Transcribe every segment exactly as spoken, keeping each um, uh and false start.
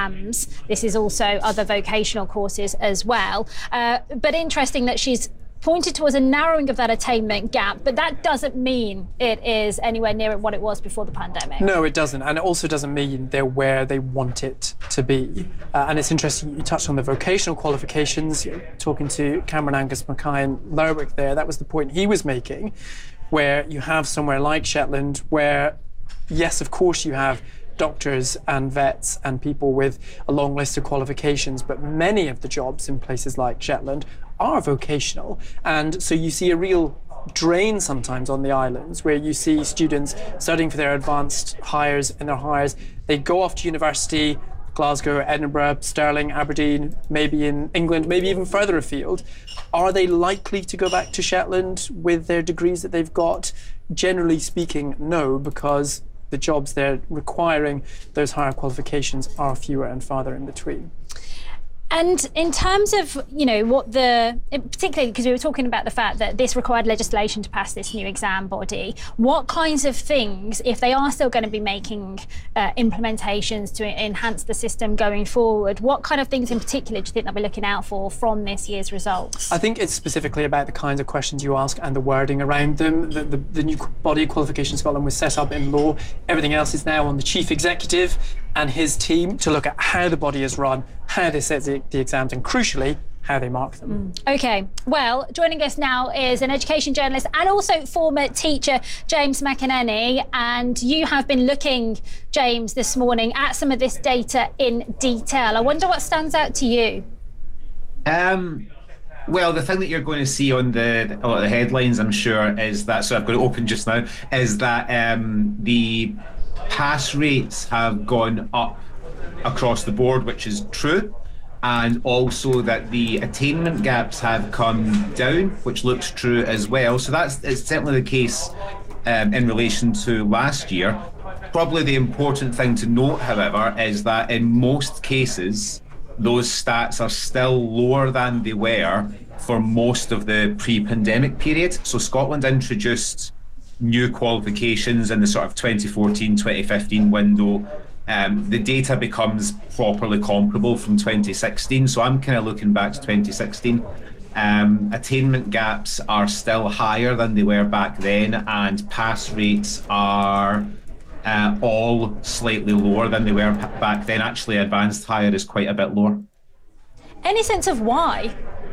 exams. This is also other vocational courses as well. Uh, but interesting that she's pointed towards a narrowing of that attainment gap, but that doesn't mean it is anywhere near what it was before the pandemic. No, it doesn't. And it also doesn't mean they're where they want it to be. Uh, and it's interesting, you touched on the vocational qualifications, you know, talking to Cameron Angus Mackay and Lerwick there, that was the point he was making, where you have somewhere like Shetland where, yes, of course you have doctors and vets and people with a long list of qualifications, but many of the jobs in places like Shetland are vocational. And so you see a real drain sometimes on the islands where you see students studying for their advanced hires and their hires. They go off to university, Glasgow, Edinburgh, Stirling, Aberdeen, maybe in England, maybe even further afield. Are they likely to go back to Shetland with their degrees that they've got? Generally speaking, no, because the jobs they're requiring those higher qualifications are fewer and farther in between. And in terms of, you know, what the, particularly because we were talking about the fact that this required legislation to pass this new exam body, what kinds of things, if they are still going to be making uh, implementations to enhance the system going forward, what kind of things in particular do you think they'll be looking out for from this year's results? I think it's specifically about the kinds of questions you ask and the wording around them. The, the, the new body of Qualifications Scotland was set up in law. Everything else is now on the chief executive and his team to look at how the body is run, how they set the, the exams, and crucially, how they mark them. Mm. OK, well, joining us now is an education journalist and also former teacher, James McEnany. And you have been looking, James, this morning at some of this data in detail. I wonder what stands out to you. Um, well, the thing that you're going to see on the, a lot of the headlines, I'm sure, is that, so I've got it open just now, is that um, the pass rates have gone up across the board, which is true, and also that the attainment gaps have come down, which looks true as well. So that's it's certainly the case um, in relation to last year. Probably the important thing to note, however, is that in most cases, those stats are still lower than they were for most of the pre-pandemic period. So Scotland introduced new qualifications in the sort of twenty fourteen, twenty fifteen window. Um, the data becomes properly comparable from twenty sixteen, so I'm kind of looking back to twenty sixteen. Um, attainment gaps are still higher than they were back then, and pass rates are uh, all slightly lower than they were back then. Actually, advanced higher is quite a bit lower. Any sense of why?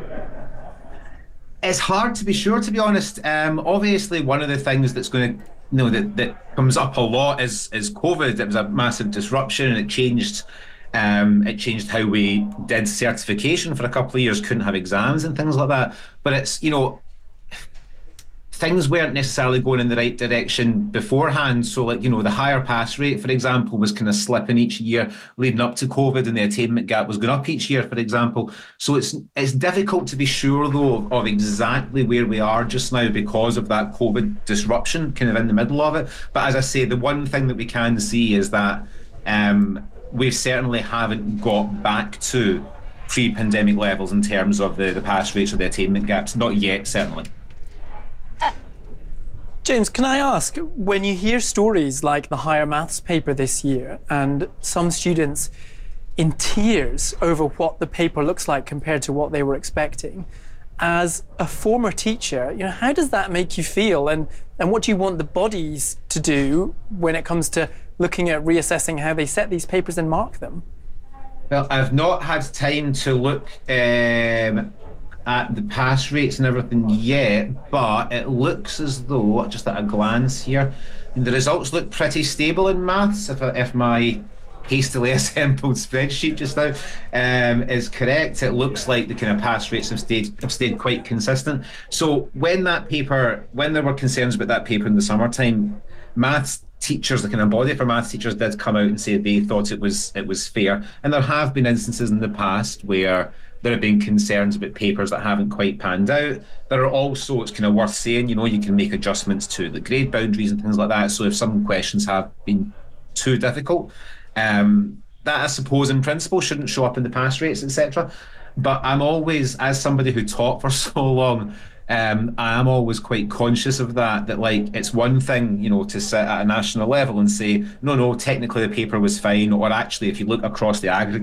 It's hard to be sure, to be honest. Um, obviously, one of the things that's going to, you know, that, that comes up a lot is is COVID. It was a massive disruption, and it changed. Um, it changed how we did certification for a couple of years. Couldn't have exams and things like that. But it's, you know, things weren't necessarily going in the right direction beforehand. So, like, you know, the higher pass rate, for example, was kind of slipping each year leading up to COVID, and the attainment gap was going up each year, for example. So it's it's difficult to be sure, though, of, of exactly where we are just now because of that COVID disruption kind of in the middle of it. But as I say, the one thing that we can see is that um, we certainly haven't got back to pre-pandemic levels in terms of the, the pass rates or the attainment gaps. Not yet, certainly. James, can I ask, when you hear stories like the higher maths paper this year and some students in tears over what the paper looks like compared to what they were expecting, as a former teacher, you know, how does that make you feel? And, and what do you want the bodies to do when it comes to looking at reassessing how they set these papers and mark them? Well, I've not had time to look um, at the pass rates and everything yet, but it looks as though, just at a glance here, the results look pretty stable in maths, if, if my hastily assembled spreadsheet just now um, is correct. It looks like the kind of pass rates have stayed have stayed quite consistent. So when that paper, when there were concerns about that paper in the summertime, maths teachers, the kind of body for maths teachers, did come out and say they thought it was it was fair. And there have been instances in the past where there have been concerns about papers that haven't quite panned out. There are also, it's kind of worth saying, you know, you can make adjustments to the grade boundaries and things like that. So if some questions have been too difficult, um, that I suppose in principle shouldn't show up in the pass rates, et cetera. But I'm always, as somebody who taught for so long, um, I am always quite conscious of that, that like it's one thing, you know, to sit at a national level and say, no, no, technically the paper was fine, or actually if you look across the aggregate,